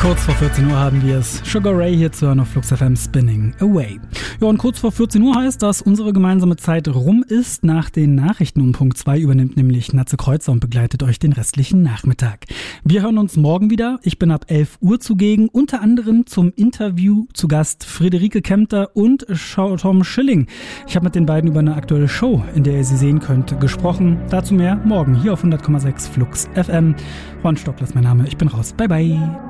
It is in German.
Kurz vor 14 Uhr haben wir es. Sugar Ray hier zu hören auf Flux FM Spinning Away. Ja, und kurz vor 14 Uhr heißt, dass unsere gemeinsame Zeit rum ist. Nach den Nachrichten um Punkt 2 übernimmt nämlich Natze Kreuzer und begleitet euch den restlichen Nachmittag. Wir hören uns morgen wieder. Ich bin ab 11 Uhr zugegen, unter anderem zum Interview zu Gast Friederike Kempter und Tom Schilling. Ich habe mit den beiden über eine aktuelle Show, in der ihr sie sehen könnt, gesprochen. Dazu mehr morgen hier auf 100,6 Flux FM. Ron Stockler ist mein Name. Ich bin raus. Bye bye.